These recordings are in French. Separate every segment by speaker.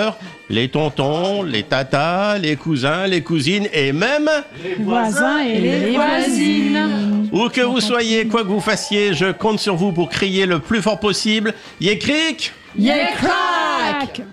Speaker 1: les tontons, les tatas, les cousins, les cousines et même
Speaker 2: les voisins et les voisines.
Speaker 1: Où que vous soyez, quoi que vous fassiez, je compte sur vous pour crier le plus fort possible. Yécric,
Speaker 2: Yécrac.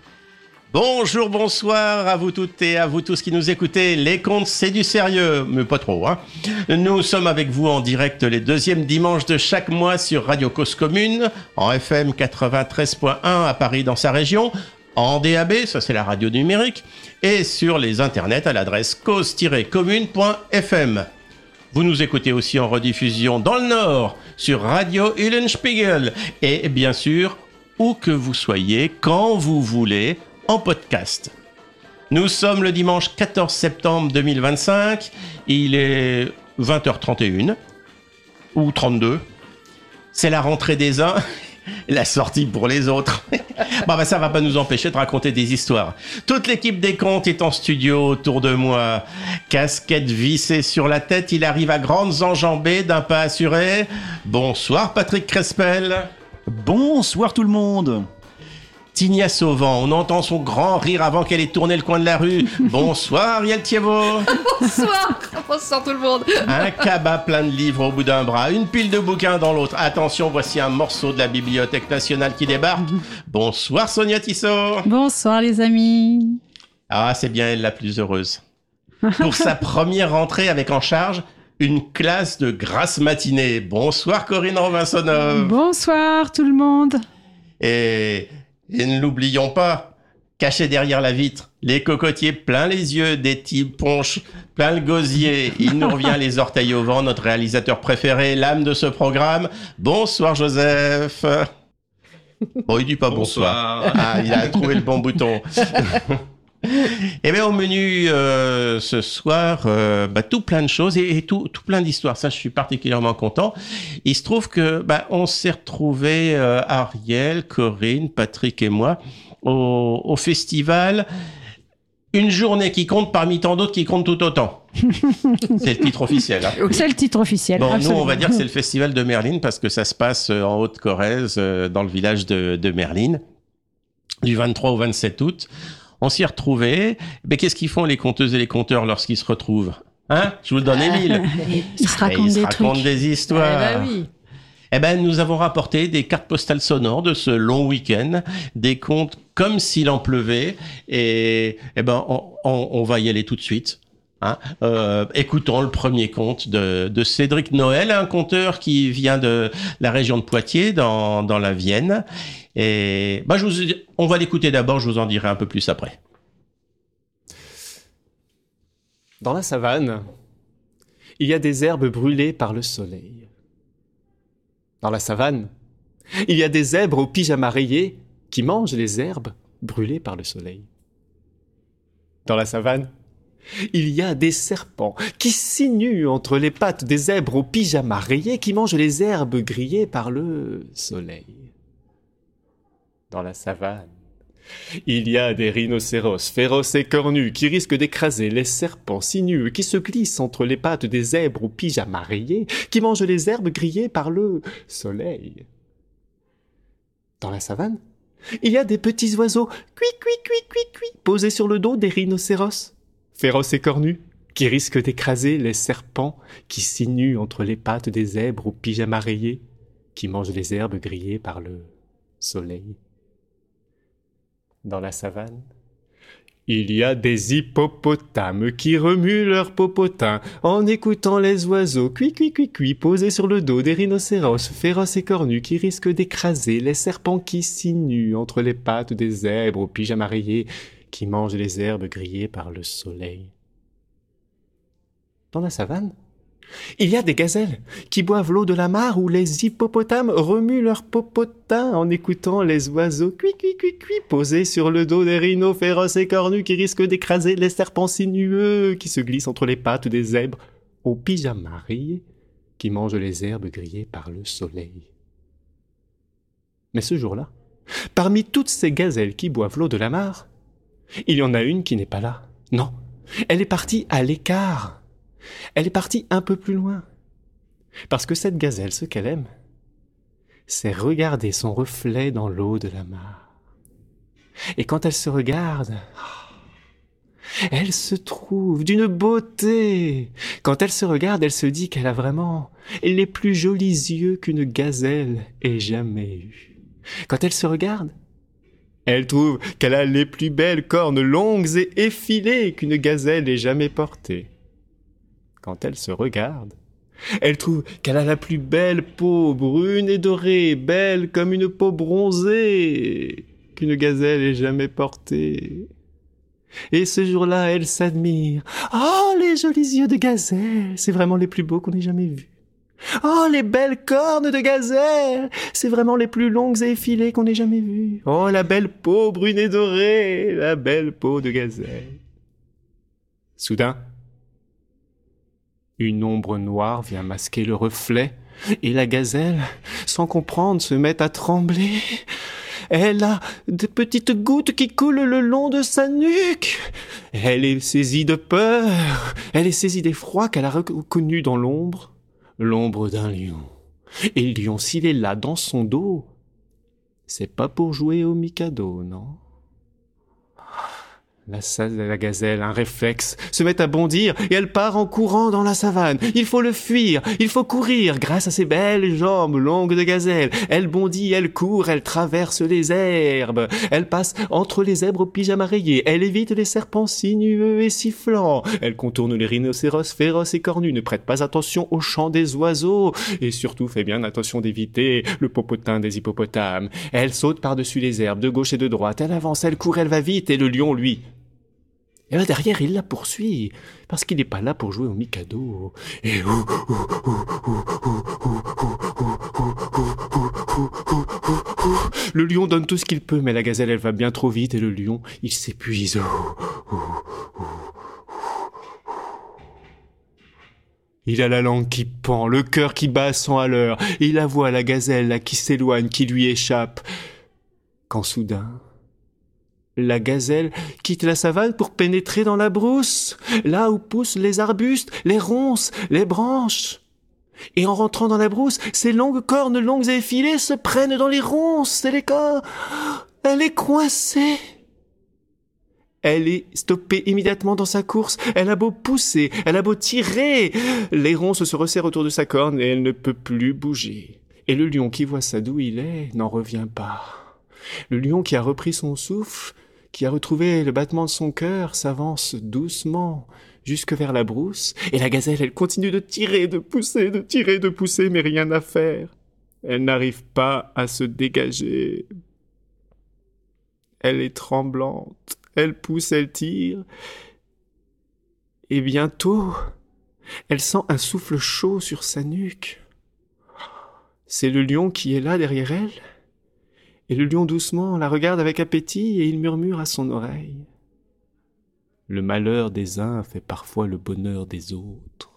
Speaker 1: Bonjour, bonsoir à vous toutes et à vous tous qui nous écoutez. Les contes, c'est du sérieux, mais pas trop, hein. Nous sommes avec vous en direct les deuxièmes dimanches de chaque mois sur Radio Cause Commune, en FM 93.1 à Paris dans sa région, en DAB, ça c'est la radio numérique, et sur les internets à l'adresse cause-commune.fm. Vous nous écoutez aussi en rediffusion dans le Nord, sur Radio Eulenspiegel, et bien sûr, où que vous soyez, quand vous voulez, en podcast. Nous sommes le dimanche 14 septembre 2025, il est 20h31, ou 32. C'est la rentrée des uns, la sortie pour les autres. Ça va pas nous empêcher de raconter des histoires. Toute l'équipe des contes est en studio autour de moi. Casquette vissée sur la tête, il arrive à grandes enjambées d'un pas assuré. Bonsoir Patrick Crespel.
Speaker 3: Bonsoir tout le monde.
Speaker 1: Tigna Sauvant, on entend son grand rire avant qu'elle ait tourné le coin de la rue. Bonsoir Ariel Thiebaud.
Speaker 4: Bonsoir tout le monde.
Speaker 1: Un cabas plein de livres au bout d'un bras, une pile de bouquins dans l'autre. Attention, voici un morceau de la Bibliothèque nationale qui débarque. Bonsoir Sonia Tissot.
Speaker 2: Bonsoir les amis.
Speaker 1: Ah, c'est bien elle la plus heureuse. Pour sa première rentrée avec en charge une classe de grasse matinée. Bonsoir Corinne Robinsonov.
Speaker 2: Bonsoir tout le monde.
Speaker 1: Et ne l'oublions pas, caché derrière la vitre, les cocotiers plein les yeux, des types ponches plein le gosier. Il nous revient les orteils au vent, notre réalisateur préféré, l'âme de ce programme. Bonsoir Joseph. Bon, il dit pas bonsoir. Ah, il a trouvé le bon bouton. Et bien au menu ce soir, tout plein de choses et tout plein d'histoires. Ça, je suis particulièrement content. Il se trouve que on s'est retrouvés, Ariel, Corinne, Patrick et moi, au festival. Une journée qui compte parmi tant d'autres qui comptent tout autant. C'est le titre officiel. Hein.
Speaker 2: C'est le titre officiel.
Speaker 1: Bon,
Speaker 2: absolument.
Speaker 1: nous, on va dire que c'est le festival de Merline parce que ça se passe en Haute-Corrèze, dans le village de Merline, du 23 au 27 août. On s'y est retrouvés. Mais qu'est-ce qu'ils font les conteuses et les conteurs lorsqu'ils se retrouvent ? Hein ? Je vous le donne, Émile.
Speaker 2: Ils se racontent
Speaker 1: des histoires.
Speaker 4: Oui.
Speaker 1: Nous avons rapporté des cartes postales sonores de ce long week-end, des contes comme s'il en pleuvait. Et on va y aller tout de suite. Hein, écoutons le premier conte de Cédric Noël, un conteur qui vient de la région de Poitiers, dans la Vienne. Et on va l'écouter d'abord, je vous en dirai un peu plus après.
Speaker 5: Dans la savane, il y a des herbes brûlées par le soleil. Dans la savane, il y a des zèbres au pyjama rayé qui mangent les herbes brûlées par le soleil. Dans la savane, il y a des serpents qui sinuent entre les pattes des zèbres au pyjama rayé qui mangent les herbes grillées par le soleil. Dans la savane, il y a des rhinocéros féroces et cornus qui risquent d'écraser les serpents sinueux qui se glissent entre les pattes des zèbres au pyjama rayé qui mangent les herbes grillées par le soleil. Dans la savane, il y a des petits oiseaux cui posés sur le dos des rhinocéros féroces et cornus, qui risquent d'écraser les serpents qui sinuent entre les pattes des zèbres au pyjama rayé, qui mangent les herbes grillées par le soleil. Dans la savane, il y a des hippopotames qui remuent leurs popotins en écoutant les oiseaux cui posés sur le dos des rhinocéros féroces et cornus qui risquent d'écraser les serpents qui sinuent entre les pattes des zèbres au pyjama rayé, qui mangent les herbes grillées par le soleil. Dans la savane, il y a des gazelles qui boivent l'eau de la mare où les hippopotames remuent leurs popotins en écoutant les oiseaux cui posés sur le dos des rhinos féroces et cornus qui risquent d'écraser les serpents sinueux qui se glissent entre les pattes des zèbres au pyjama rayé qui mangent les herbes grillées par le soleil. Mais ce jour-là, parmi toutes ces gazelles qui boivent l'eau de la mare, il y en a une qui n'est pas là. Non, elle est partie à l'écart. Elle est partie un peu plus loin. Parce que cette gazelle, ce qu'elle aime, c'est regarder son reflet dans l'eau de la mare. Et quand elles se regardent, elles se trouvent d'une beauté. Quand elle se regarde, elle se dit qu'elle a vraiment les plus jolis yeux qu'une gazelle ait jamais eus. Quand elle se regarde, elle trouve qu'elle a les plus belles cornes longues et effilées qu'une gazelle ait jamais portées. Quand elle se regarde, elle trouve qu'elle a la plus belle peau brune et dorée, belle comme une peau bronzée qu'une gazelle ait jamais portée. Et ce jour-là, elle s'admire. Oh, les jolis yeux de gazelle, c'est vraiment les plus beaux qu'on ait jamais vus. Oh, les belles cornes de gazelle, c'est vraiment les plus longues et effilées qu'on ait jamais vues. Oh, la belle peau brune et dorée, la belle peau de gazelle. Soudain, une ombre noire vient masquer le reflet, et la gazelle, sans comprendre, se met à trembler. Elle a de petites gouttes qui coulent le long de sa nuque. Elle est saisie de peur, elle est saisie d'effroi qu'elle a reconnu dans l'ombre d'un lion. Et le lion, s'il est là dans son dos, c'est pas pour jouer au Mikado, non? La gazelle, un réflexe, se met à bondir et elle part en courant dans la savane. Il faut le fuir, il faut courir grâce à ses belles jambes longues de gazelle. Elle bondit, elle court, elle traverse les herbes. Elle passe entre les zèbres au pyjama rayé. Elle évite les serpents sinueux et sifflants. Elle contourne les rhinocéros féroces et cornus, ne prête pas attention au chant des oiseaux et surtout fait bien attention d'éviter le popotin des hippopotames. Elle saute par-dessus les herbes de gauche et de droite. Elle avance, elle court, elle va vite et le lion, lui... Et là derrière, il la poursuit, parce qu'il n'est pas là pour jouer au Mikado. Et le lion donne tout ce qu'il peut, mais la gazelle, elle va bien trop vite, et le lion, il s'épuise. Il a la langue qui pend, le cœur qui bat à 100 à l'heure, et il la voit, la gazelle, là, qui s'éloigne, qui lui échappe. Quand soudain... la gazelle quitte la savane pour pénétrer dans la brousse, là où poussent les arbustes, les ronces, les branches. Et en rentrant dans la brousse, ses longues cornes longues et effilées se prennent dans les ronces et les corps. Elle est coincée. Elle est stoppée immédiatement dans sa course. Elle a beau pousser, elle a beau tirer. Les ronces se resserrent autour de sa corne et elle ne peut plus bouger. Et le lion qui voit ça d'où il est n'en revient pas. Le lion qui a repris son souffle, qui a retrouvé le battement de son cœur, s'avance doucement jusque vers la brousse, et la gazelle, elle continue de tirer, de pousser, de tirer, de pousser, mais rien à faire. Elle n'arrive pas à se dégager. Elle est tremblante, elle pousse, elle tire, et bientôt, elle sent un souffle chaud sur sa nuque. C'est le lion qui est là derrière elle. Et le lion doucement la regarde avec appétit et il murmure à son oreille. Le malheur des uns fait parfois le bonheur des autres.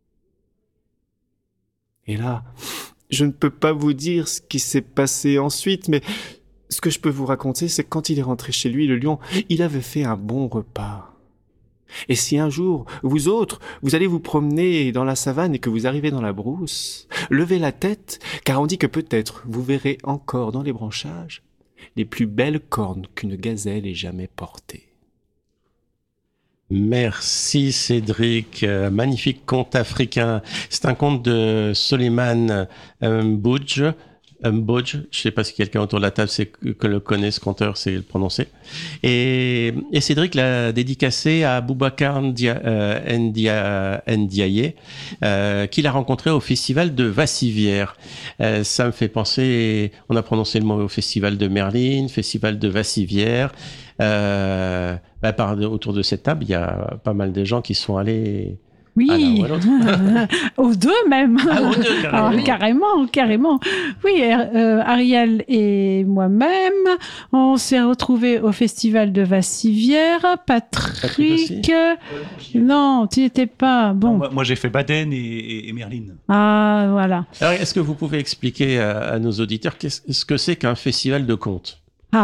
Speaker 5: Et là, je ne peux pas vous dire ce qui s'est passé ensuite, mais ce que je peux vous raconter, c'est que quand il est rentré chez lui, le lion, il avait fait un bon repas. Et si un jour, vous autres, vous allez vous promener dans la savane et que vous arrivez dans la brousse, levez la tête, car on dit que peut-être vous verrez encore dans les branchages les plus belles cornes qu'une gazelle ait jamais portées.
Speaker 1: Merci Cédric, magnifique conte africain. C'est un conte de Soliman Mbodj. Mbodj, je ne sais pas si quelqu'un autour de la table que le connaît, ce conteur, sait le prononcer. Et Cédric l'a dédicacé à Boubacar Ndiaye, qu'il a rencontré au festival de Vassivière. Ça me fait penser, on a prononcé le mot au festival de Merline, festival de Vassivière. Autour de cette table, il y a pas mal de gens qui sont allés...
Speaker 2: Oui, aux deux même.
Speaker 1: Aux deux, carrément.
Speaker 2: Carrément. Oui, Ariel et moi-même, on s'est retrouvés au festival de Vassivière. Patrick non, tu n'y étais pas. Bon.
Speaker 3: Non, moi, j'ai fait Baden et Merline.
Speaker 2: Ah, voilà.
Speaker 1: Alors, est-ce que vous pouvez expliquer à nos auditeurs ce que c'est qu'un festival de contes ?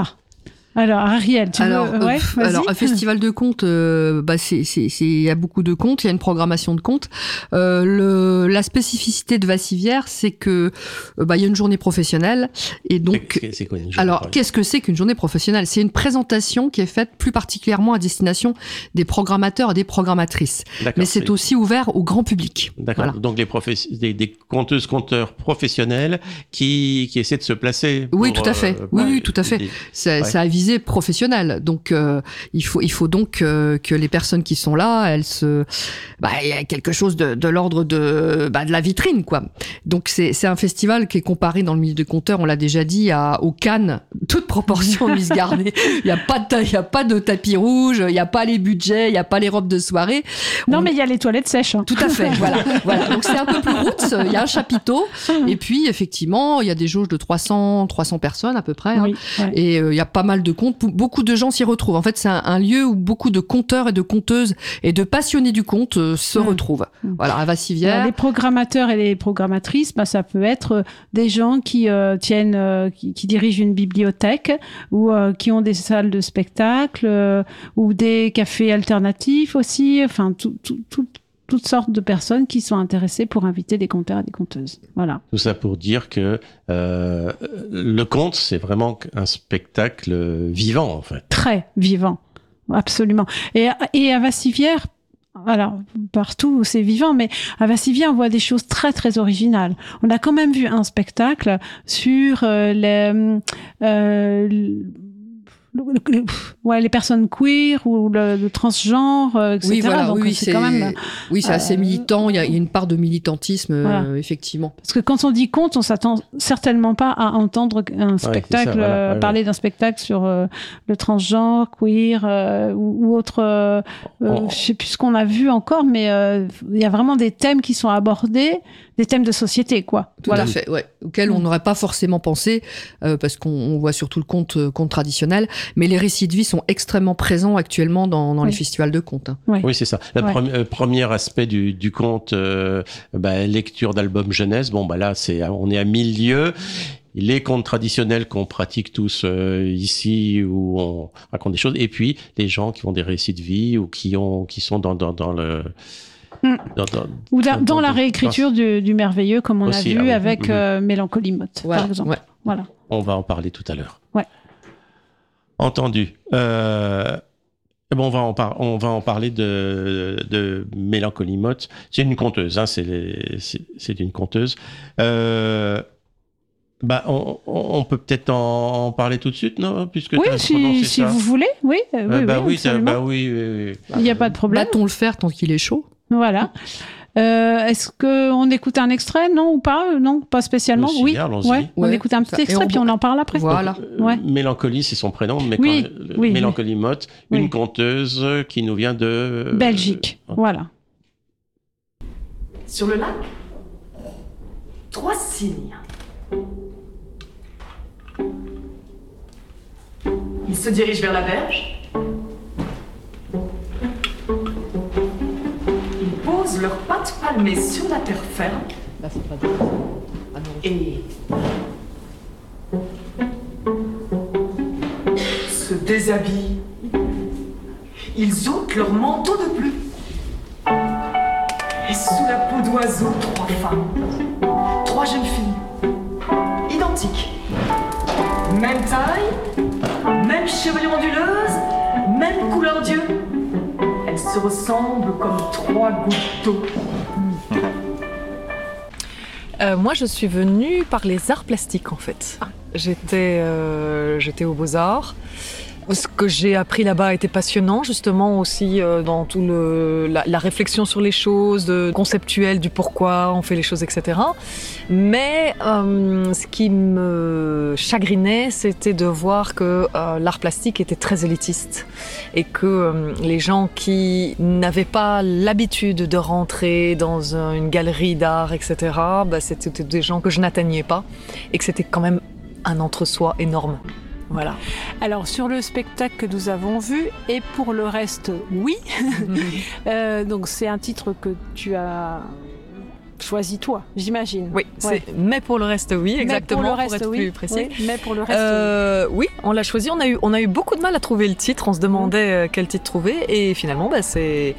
Speaker 2: Alors, Ariel, tu veux... Ouais, vas-y.
Speaker 4: Alors, un festival de contes, il y a beaucoup de contes, il y a une programmation de contes. La spécificité de Vassivière, c'est que il y a une journée professionnelle. Et donc,
Speaker 1: c'est quoi une journée
Speaker 4: alors, qu'est-ce que c'est qu'une journée professionnelle ? C'est une présentation qui est faite plus particulièrement à destination des programmateurs et des programmatrices.
Speaker 1: D'accord,
Speaker 4: Mais c'est aussi ouvert au grand public.
Speaker 1: D'accord.
Speaker 4: Voilà.
Speaker 1: Donc des conteuses-conteurs professionnels qui essaient de se placer.
Speaker 4: Oui, tout à fait. Oui, tout à fait. Ça a visé professionnelle. Donc, il faut donc que les personnes qui sont là, il y a quelque chose de l'ordre de la vitrine, quoi. Donc, c'est un festival qui est comparé dans le milieu des conteurs, on l'a déjà dit, au Cannes, toute proportion mise gardée. Il y a pas de tapis rouge, il y a pas les budgets, il y a pas les robes de soirée.
Speaker 2: Non, mais il y a les toilettes sèches. Hein.
Speaker 4: Tout à fait, voilà. Donc, c'est un peu plus roots, il y a un chapiteau, et puis, effectivement, il y a des jauges de 300 personnes à peu près,
Speaker 2: oui, ouais.
Speaker 4: Et il y a pas mal de contes, beaucoup de gens s'y retrouvent. En fait, c'est un lieu où beaucoup de conteurs et de conteuses et de passionnés du conte se retrouvent. Voilà, à Vassivière.
Speaker 2: Alors, les programmateurs et les programmatrices, ça peut être des gens qui qui dirigent une bibliothèque ou qui ont des salles de spectacle ou des cafés alternatifs aussi. Enfin, toutes sortes de personnes qui sont intéressées pour inviter des conteurs et des conteuses. Voilà.
Speaker 1: Tout ça pour dire que le conte, c'est vraiment un spectacle vivant, en fait.
Speaker 2: Très vivant, absolument. Et à Vassivière, alors, partout c'est vivant, mais à Vassivière, on voit des choses très, très originales. On a quand même vu un spectacle sur les personnes queer ou le transgenre, etc.
Speaker 4: Oui, voilà,
Speaker 2: donc c'est quand même...
Speaker 4: c'est assez militant, il y a une part de militantisme,
Speaker 2: voilà.
Speaker 4: effectivement.
Speaker 2: Parce que quand on dit conte, on s'attend certainement pas à entendre un spectacle, parler d'un spectacle sur le transgenre, queer ou autre... je sais plus ce qu'on a vu encore, mais il y a vraiment des thèmes qui sont abordés, des thèmes de société, quoi.
Speaker 4: Tout à fait, ouais. Auxquels on n'aurait pas forcément pensé, parce qu'on voit surtout le conte traditionnel, mais les récits de vie sont extrêmement présents actuellement dans les festivals de contes. Hein.
Speaker 1: Oui, c'est ça. Le premier aspect du conte, lecture d'albums jeunesse, là, on est à 1000 lieues. Les contes traditionnels qu'on pratique tous ici, où on raconte des choses, et puis les gens qui ont des récits de vie ou qui sont dans le...
Speaker 2: Dans la réécriture du merveilleux, comme on a vu avec Mélancolie Motte, par exemple. Ouais. Voilà.
Speaker 1: On va en parler tout à l'heure.
Speaker 2: Ouais.
Speaker 1: Entendu. On va en parler de Mélancolie Motte. C'est une conteuse, hein, c'est une conteuse. On peut peut-être en parler tout de suite, non ? Puisque
Speaker 2: oui, si vous voulez. Oui, oui. Il n'y a pas de problème.
Speaker 4: Battons le fer tant qu'il est chaud.
Speaker 2: Voilà. Est-ce qu'on écoute un extrait, non, ou pas ? Non, pas spécialement.
Speaker 1: Oui, bien, allons-y.
Speaker 2: Ouais, on écoute un petit extrait, puis on en parle après.
Speaker 4: Voilà.
Speaker 2: Donc,
Speaker 1: Mélancolie, c'est son prénom, mais Mélancolie Motte, une conteuse qui nous vient de...
Speaker 2: Belgique, voilà.
Speaker 6: Sur le lac, 3 cygnes. Ils se dirigent vers la berge. Ils posent leurs pattes palmées sur la terre ferme.
Speaker 4: Là, c'est pas
Speaker 6: et se déshabillent. Ils ôtent leur manteau de pluie. Et sous la peau d'oiseau, 3 femmes, 3 jeunes filles, identiques. Même taille, même chevelure onduleuse, même couleur d'yeux. Elles se ressemblent comme 3 gouttes d'eau.
Speaker 7: Moi, je suis venue par les arts plastiques, en fait. J'étais aux Beaux-Arts. Ce que j'ai appris là-bas était passionnant, justement, aussi dans tout la réflexion sur les choses, conceptuelle du pourquoi on fait les choses, etc. Mais ce qui me chagrinait, c'était de voir que l'art plastique était très élitiste et que les gens qui n'avaient pas l'habitude de rentrer dans une galerie d'art, etc., c'était des gens que je n'atteignais pas et que c'était quand même un entre-soi énorme. Voilà.
Speaker 2: Alors, sur le spectacle que nous avons vu, et pour le reste, oui. Donc, c'est un titre que tu as choisi toi, j'imagine.
Speaker 7: Oui, mais pour le reste, oui, exactement,
Speaker 2: mais pour, le reste,
Speaker 7: être plus précis.
Speaker 2: Oui, mais pour le reste,
Speaker 7: oui, on l'a choisi. On a eu beaucoup de mal à trouver le titre. On se demandait quel titre trouver, et finalement, c'est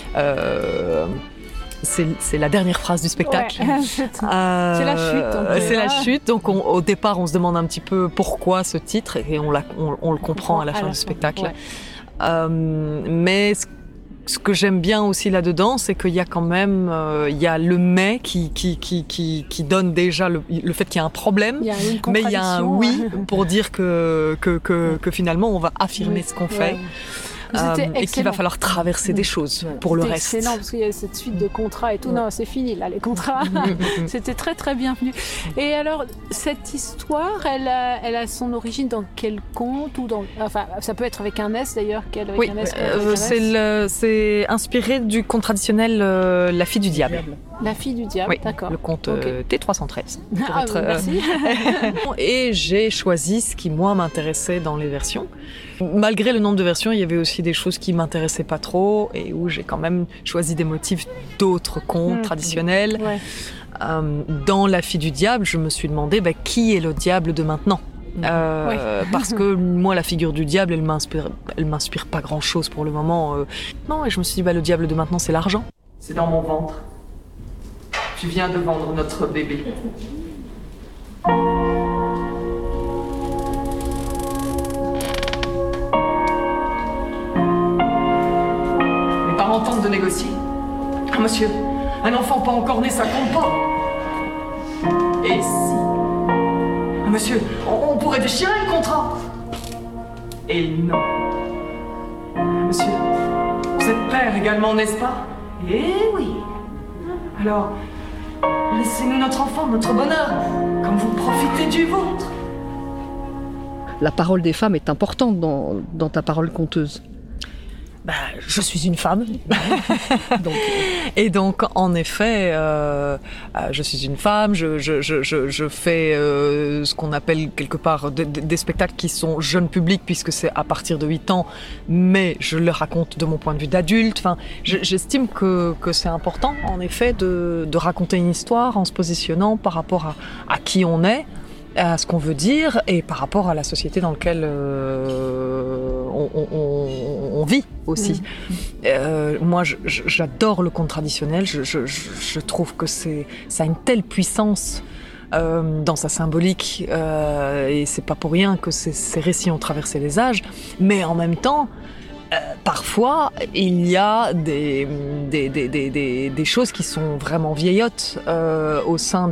Speaker 7: la dernière phrase du spectacle.
Speaker 2: Ouais. C'est la chute.
Speaker 7: C'est la chute. Donc, au départ, on se demande un petit peu pourquoi ce titre, et on le comprend à la fin du spectacle. Ouais. Mais ce que j'aime bien aussi là-dedans, c'est qu'il y a quand même, il y a le mais qui donne déjà le fait qu'il y a un problème, mais il y a un oui pour dire que finalement on va affirmer ce qu'on fait. Et qu'il va falloir traverser des choses pour le reste.
Speaker 2: C'est excellent parce qu'il y a cette suite de contrats et tout. Non, c'est fini là, les contrats. C'était très très bienvenu. Et alors, cette histoire, elle a son origine dans quel conte ou dans... Enfin, ça peut être avec un S d'ailleurs.
Speaker 7: Oui, c'est inspiré du conte traditionnel La fille du diable.
Speaker 2: La fille du diable,
Speaker 7: oui,
Speaker 2: d'accord.
Speaker 7: Le conte T313.
Speaker 2: Merci.
Speaker 7: Et j'ai choisi ce qui, moi, m'intéressait dans les versions. Malgré le nombre de versions, il y avait aussi des choses qui m'intéressaient pas trop et où j'ai quand même choisi des motifs d'autres contes traditionnels.
Speaker 2: Ouais.
Speaker 7: Dans La fille du diable, je me suis demandé qui est le diable de maintenant. Parce que moi, la figure du diable, elle m'inspire pas grand-chose pour le moment. Non, et je me suis dit, le diable de maintenant, c'est l'argent. C'est dans mon ventre. Tu viens de vendre notre bébé. Mes parents tentent de négocier. Ah, monsieur, un enfant pas encore né, ça compte pas. Et si... Ah, monsieur, on pourrait déchirer le contrat. Et non. Monsieur, vous êtes père également, n'est-ce pas? Eh oui. Alors, laissez-nous notre enfant, notre bonheur, comme vous profitez du vôtre.
Speaker 4: La parole des femmes est importante dans ta parole conteuse.
Speaker 7: Je suis une femme. Et donc, en effet, je suis une femme, je fais ce qu'on appelle quelque part des spectacles qui sont jeunes publics, puisque c'est à partir de 8 ans, mais je le raconte de mon point de vue d'adulte. Enfin, j'estime que c'est important, en effet, de raconter une histoire en se positionnant par rapport à qui on est, à ce qu'on veut dire et par rapport à la société dans laquelle on vit aussi. Moi, j'adore le conte traditionnel. Je trouve que ça a une telle puissance dans sa symbolique et c'est pas pour rien que ces récits ont traversé les âges. Mais en même temps, parfois, il y a des choses qui sont vraiment vieillottes au sein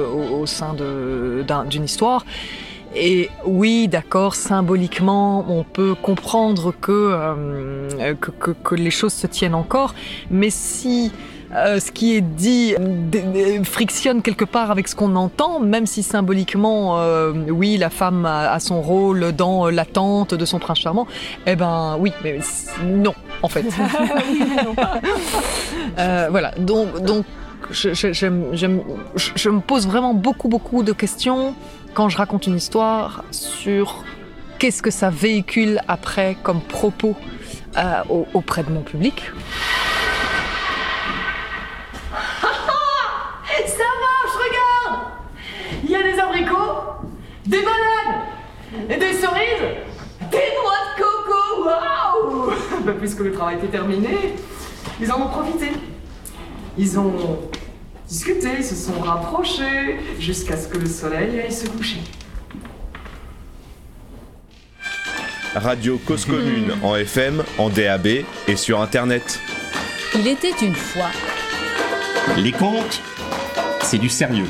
Speaker 7: d'une histoire. Et oui, d'accord, symboliquement, on peut comprendre que les choses se tiennent encore, mais si ce qui est dit frictionne quelque part avec ce qu'on entend, même si symboliquement, oui, la femme a son rôle dans l'attente de son prince charmant, eh ben oui, mais non, en fait.
Speaker 2: Oui, mais non.
Speaker 7: Voilà, donc je me pose vraiment beaucoup de questions quand je raconte une histoire sur qu'est-ce que ça véhicule après comme propos auprès de mon public.
Speaker 6: Ça marche, regarde! Il y a des abricots, des bananes, et des cerises, des noix de coco, waouh!
Speaker 7: Puisque le travail était terminé, ils en ont profité. Ils ont discuté, ils se sont rapprochés, jusqu'à ce que le soleil aille se coucher.
Speaker 8: Radio Cause Commune en FM, en DAB et sur Internet.
Speaker 9: Il était une fois.
Speaker 1: Les contes, c'est du sérieux.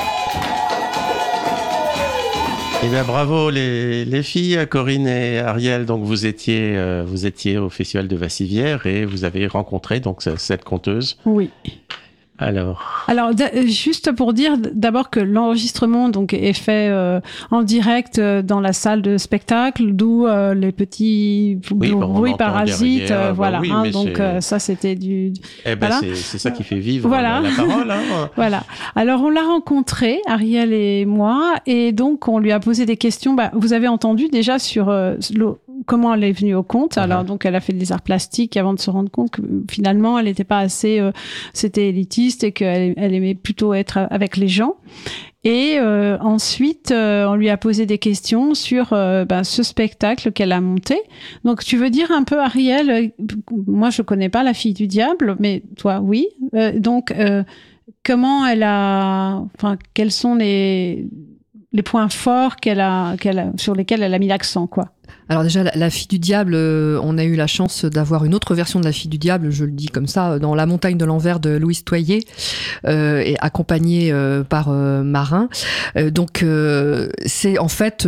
Speaker 1: Eh bien, bravo les filles, Corinne et Ariel. Donc vous étiez au Festival de Vassivière et vous avez rencontré donc cette conteuse.
Speaker 2: Oui.
Speaker 1: Alors,
Speaker 2: juste pour dire d'abord que l'enregistrement donc est fait en direct dans la salle de spectacle, d'où les petits bruits parasites,
Speaker 1: derrière,
Speaker 2: voilà.
Speaker 1: Oui,
Speaker 2: donc ça c'était du.
Speaker 1: Eh ben
Speaker 2: voilà.
Speaker 1: c'est ça qui fait vivre
Speaker 2: voilà.
Speaker 1: la parole. Hein.
Speaker 2: Voilà. Alors on l'a rencontré, Ariel et moi, et donc on lui a posé des questions. Vous avez entendu déjà sur comment elle est venue au conte. Alors donc elle a fait des arts plastiques avant de se rendre compte que finalement elle n'était pas assez, c'était élitiste et qu'elle aimait plutôt être avec les gens. Et ensuite, on lui a posé des questions sur ce spectacle qu'elle a monté. Donc, tu veux dire un peu, Ariel, moi je connais pas La Fille du Diable, mais toi, oui. Donc, comment elle a, enfin, quels sont les points forts sur lesquels elle a mis l'accent, quoi.
Speaker 4: Alors déjà, la Fille du Diable, on a eu la chance d'avoir une autre version de La Fille du Diable, je le dis comme ça, dans La Montagne de l'Envers de Louise Toyer, et accompagnée par Marin. Donc c'est en fait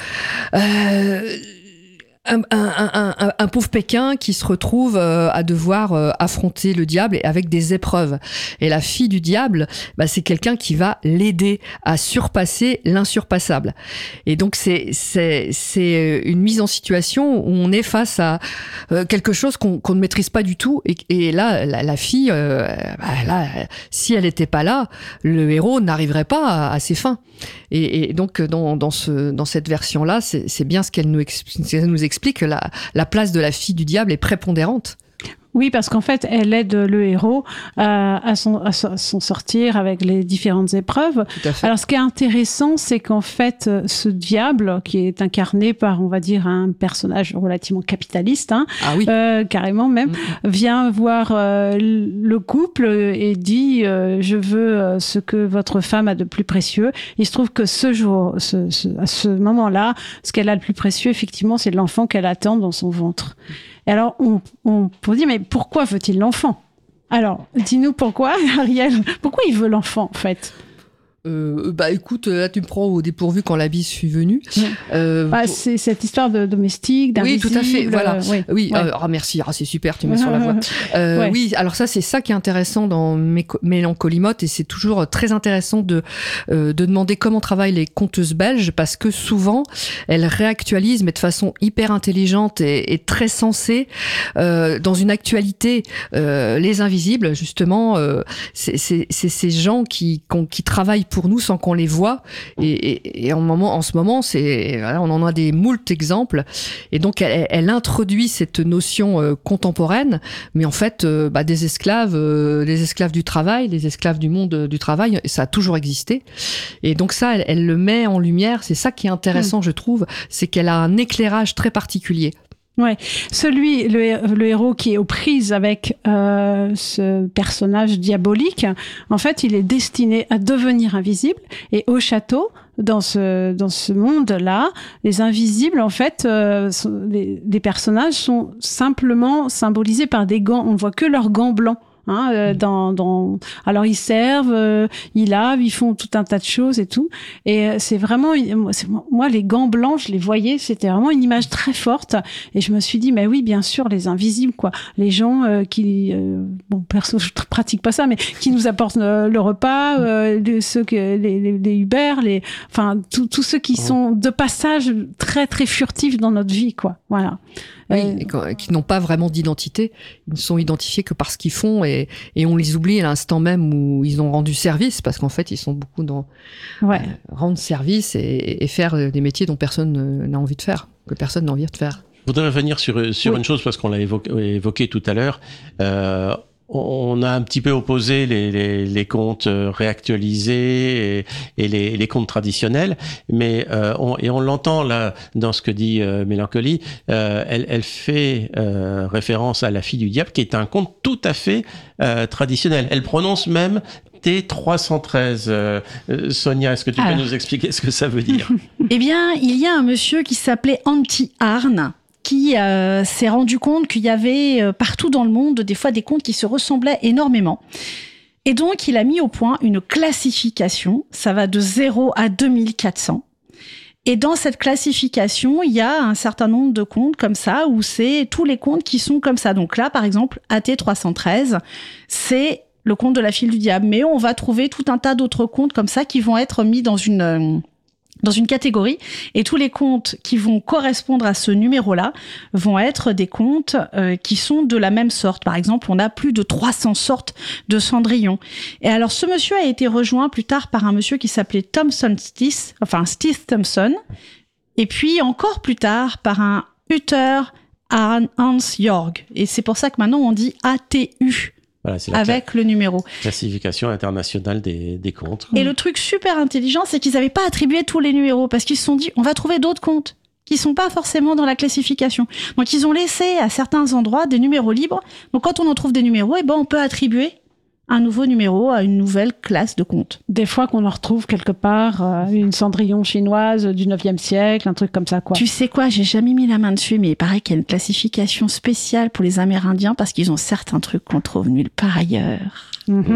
Speaker 4: un pauvre Pékin qui se retrouve à devoir affronter le diable avec des épreuves. Et la fille du diable, c'est quelqu'un qui va l'aider à surpasser l'insurpassable. Et donc c'est une mise en situation où on est face à quelque chose qu'on ne maîtrise pas du tout. Et là, la fille, là, si elle n'était pas là, le héros n'arriverait pas à ses fins. Et donc dans cette version-là, c'est bien ce qu'elle nous explique que la place de la fille du diable est prépondérante.
Speaker 2: Oui, parce qu'en fait, elle aide le héros à s'en sortir avec les différentes épreuves.
Speaker 4: Tout à fait.
Speaker 2: Alors, ce qui est intéressant, c'est qu'en fait, ce diable, qui est incarné par, on va dire, un personnage relativement capitaliste, carrément même, vient voir le couple et dit je veux ce que votre femme a de plus précieux. Il se trouve que à ce moment-là, ce qu'elle a de plus précieux, effectivement, c'est l'enfant qu'elle attend dans son ventre. Et alors, on peut dire, mais pourquoi veut-il l'enfant? Alors, dis-nous pourquoi, Ariel. Pourquoi il veut l'enfant, en fait?
Speaker 4: Écoute, là tu me prends au dépourvu quand la bise fut venue.
Speaker 2: C'est cette histoire de domestique, d'invisible.
Speaker 4: Oui, tout à fait. Voilà. Oui.
Speaker 2: Ouais.
Speaker 4: Merci. C'est super. Tu mets sur la voie.
Speaker 2: Ouais.
Speaker 4: Oui. Alors ça, c'est ça qui est intéressant dans Mélancolie Motte, et c'est toujours très intéressant de demander comment travaillent les conteuses belges, parce que souvent elles réactualisent, mais de façon hyper intelligente et très sensée, dans une actualité. Les invisibles, justement, c'est ces gens qui travaillent pour nous sans qu'on les voit, et en ce moment on en a des moult exemples, et donc elle introduit cette notion contemporaine, mais en fait des esclaves du travail, des esclaves du monde du travail, ça a toujours existé, et donc ça elle le met en lumière. C'est ça qui est intéressant, je trouve, c'est qu'elle a un éclairage très particulier.
Speaker 2: Ouais, le héros qui est aux prises avec ce personnage diabolique, en fait, il est destiné à devenir invisible. Et au château, dans ce monde-là, les invisibles, en fait, les personnages sont simplement symbolisés par des gants. On ne voit que leurs gants blancs. Alors ils servent, ils lavent, ils font tout un tas de choses et tout. Et c'est vraiment, moi les gants blancs, je les voyais, c'était vraiment une image très forte. Et je me suis dit, mais oui, bien sûr, les invisibles, quoi. Les gens qui, perso, je pratique pas ça, mais qui nous apportent le repas, les Uber, tous ceux qui sont de passage très très furtifs dans notre vie, quoi. Voilà.
Speaker 4: Oui, et qui n'ont pas vraiment d'identité. Ils ne sont identifiés que par ce qu'ils font, et on les oublie à l'instant même où ils ont rendu service, parce qu'en fait, ils sont beaucoup dans rendre service et faire des métiers dont personne n'a envie de faire, que personne n'a envie de faire.
Speaker 1: Je voudrais revenir sur une chose, parce qu'on l'a évoqué tout à l'heure. On a un petit peu opposé les contes réactualisés et les contes traditionnels, mais on l'entend là dans ce que dit Mélancolie. Elle fait référence à La Fille du Diable, qui est un conte tout à fait traditionnel. Elle prononce même T313. Sonia, est-ce que tu peux nous expliquer ce que ça veut dire?
Speaker 10: Eh bien, il y a un monsieur qui s'appelait Antti Arn, qui s'est rendu compte qu'il y avait partout dans le monde des fois des contes qui se ressemblaient énormément. Et donc, il a mis au point une classification. Ça va de 0 à 2400. Et dans cette classification, il y a un certain nombre de contes comme ça, où c'est tous les contes qui sont comme ça. Donc là, par exemple, AT313, c'est le conte de la fille du diable. Mais on va trouver tout un tas d'autres contes comme ça qui vont être mis dans une catégorie, et tous les contes qui vont correspondre à ce numéro-là vont être des contes qui sont de la même sorte. Par exemple, on a plus de 300 sortes de Cendrillon. Et alors, ce monsieur a été rejoint plus tard par un monsieur qui s'appelait Steve Thompson, et puis encore plus tard par un Uter Hans Jorg. Et c'est pour ça que maintenant on dit ATU.
Speaker 1: Voilà, c'est
Speaker 10: avec le numéro.
Speaker 1: Classification internationale des comptes.
Speaker 10: Et le truc super intelligent, c'est qu'ils n'avaient pas attribué tous les numéros parce qu'ils se sont dit, on va trouver d'autres comptes qui sont pas forcément dans la classification. Donc ils ont laissé à certains endroits des numéros libres. Donc quand on en trouve des numéros, on peut attribuer un nouveau numéro à une nouvelle classe de compte.
Speaker 2: Des fois qu'on en retrouve quelque part, une Cendrillon chinoise du 9e siècle, un truc comme ça, quoi.
Speaker 10: Tu sais quoi, j'ai jamais mis la main dessus, mais il paraît qu'il y a une classification spéciale pour les Amérindiens parce qu'ils ont certains trucs qu'on trouve nulle part ailleurs.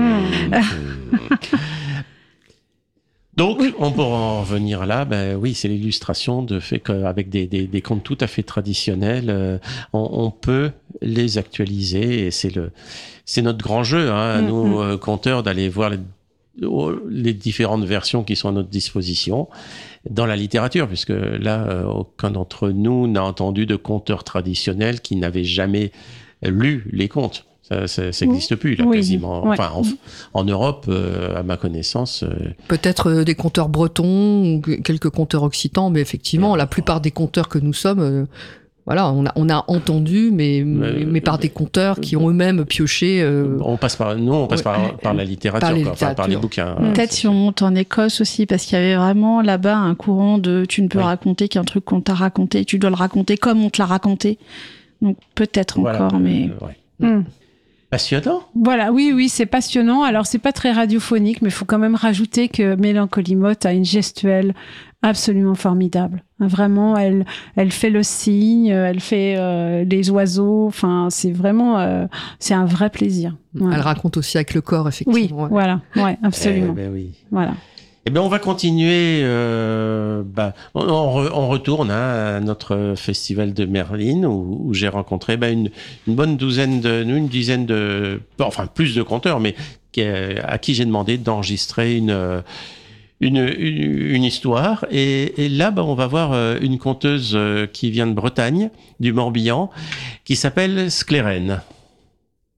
Speaker 1: Donc, on pourra en revenir là. Oui, c'est l'illustration de fait qu'avec des comptes tout à fait traditionnels, on peut les actualiser et c'est notre grand jeu, nous, compteurs, d'aller voir les différentes versions qui sont à notre disposition dans la littérature, puisque là, aucun d'entre nous n'a entendu de conteur traditionnel qui n'avait jamais lu les contes. Ça n'existe plus, là, quasiment.
Speaker 2: Ouais.
Speaker 1: Enfin, en Europe, à ma connaissance...
Speaker 4: Peut-être des conteurs bretons ou quelques conteurs occitans, mais effectivement, la plupart des conteurs que nous sommes... Voilà, on a entendu, mais par des conteurs qui ont eux-mêmes pioché.
Speaker 1: On passe par la littérature, par les bouquins.
Speaker 10: Peut-être si on monte en Écosse aussi, parce qu'il y avait vraiment là-bas un courant de tu ne peux raconter qu'un truc qu'on t'a raconté, tu dois le raconter comme on te l'a raconté. Donc peut-être encore, mais.
Speaker 1: Passionnant.
Speaker 2: Voilà, oui, c'est passionnant. Alors, c'est pas très radiophonique, mais il faut quand même rajouter que Mélancolie Motte a une gestuelle absolument formidable. Vraiment, elle fait le signe, elle fait les oiseaux. Enfin, c'est vraiment, c'est un vrai plaisir.
Speaker 4: Ouais. Elle raconte aussi avec le corps, effectivement.
Speaker 2: Oui, voilà, absolument.
Speaker 1: Oui.
Speaker 2: Voilà.
Speaker 1: On va continuer. On retourne à notre festival de Merlin où j'ai rencontré une bonne dizaine plus de conteurs, mais à qui j'ai demandé d'enregistrer une histoire. Et là, on va voir une conteuse qui vient de Bretagne, du Morbihan, qui s'appelle Sclérène.